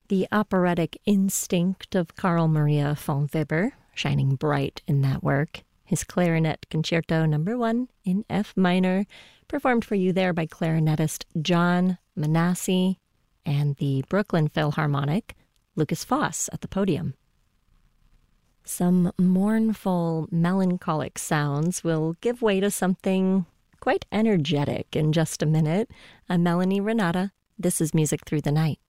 The operatic instinct of Carl Maria von Weber, shining bright in that work. His Clarinet Concerto No. 1 in F minor, performed for you there by clarinetist John Manassi and the Brooklyn Philharmonic, Lucas Foss at the podium. Some mournful, melancholic sounds will give way to something quite energetic in just a minute. I'm Melanie Renata. This is Music Through the Night.